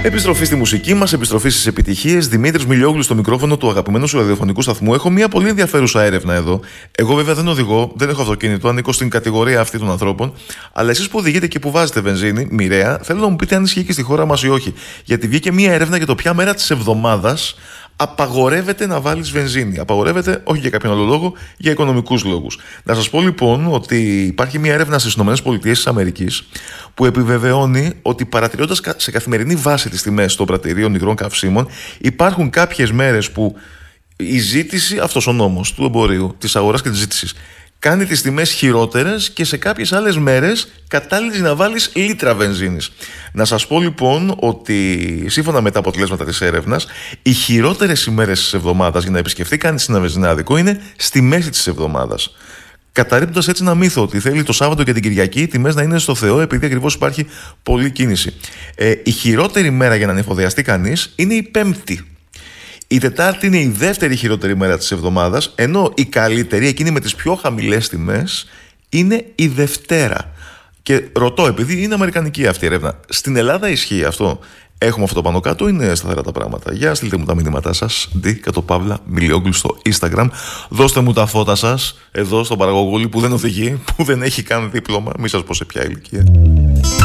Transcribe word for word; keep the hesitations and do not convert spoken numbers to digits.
Επιστροφή στη μουσική μας, επιστροφή στις επιτυχίες. Δημήτρης Μιλιόγλου στο μικρόφωνο του αγαπημένου σου ραδιοφωνικού σταθμού. Έχω μια πολύ ενδιαφέρουσα έρευνα εδώ. Εγώ βέβαια δεν οδηγώ, δεν έχω αυτοκίνητο, ανήκω στην κατηγορία αυτή των ανθρώπων. Αλλά εσείς που οδηγείτε και που βάζετε βενζίνη, μοιραία, θέλω να μου πείτε αν ισχύει και στη χώρα μας ή όχι. Γιατί βγήκε μια έρευνα για το ποια μέρα της εβδομάδας απαγορεύεται να βάλεις βενζίνη. Απαγορεύεται όχι για κάποιον άλλο λόγο, για οικονομικούς λόγους. Να σας πω λοιπόν ότι υπάρχει μια έρευνα στις ΗΠΑ που επιβεβαιώνει ότι παρατηρώντας σε καθημερινή βάση τις τιμές των πρατηρίων υγρών καυσίμων, υπάρχουν κάποιες μέρες που η ζήτηση, αυτός ο νόμος του εμπορίου, της αγοράς και της ζήτησης, κάνει τις τιμές χειρότερες και σε κάποιες άλλες μέρες κατάλληλες να βάλεις λίτρα βενζίνης. Να σας πω λοιπόν ότι σύμφωνα με τα αποτελέσματα της έρευνας, οι χειρότερες ημέρες της εβδομάδας για να επισκεφτεί κανείς ένα βενζινάδικο είναι στη μέση της εβδομάδας. Καταρρίπτοντας έτσι ένα μύθο ότι θέλει το Σάββατο και την Κυριακή οι τιμές να είναι στο Θεό, επειδή ακριβώς υπάρχει πολλή κίνηση. Ε, η χειρότερη μέρα για να ανεφοδιαστεί κανείς είναι η Πέμπτη. Η Τετάρτη είναι η δεύτερη χειρότερη μέρα της εβδομάδας, ενώ η καλύτερη, εκείνη με τις πιο χαμηλές τιμές, είναι η Δευτέρα. Και ρωτώ, επειδή είναι αμερικανική αυτή η έρευνα, στην Ελλάδα ισχύει αυτό? Έχουμε αυτό πάνω κάτω, είναι σταθερά τα πράγματα? Για στείλτε μου τα μηνύματά σας, Ντι κατ' Παύλα Μιλιόγλου στο Instagram. Δώστε μου τα φώτα σας εδώ στον παραγωγούλη που δεν οδηγεί, που δεν έχει καν δίπλωμα, μη σας πω σε ποια ηλικία.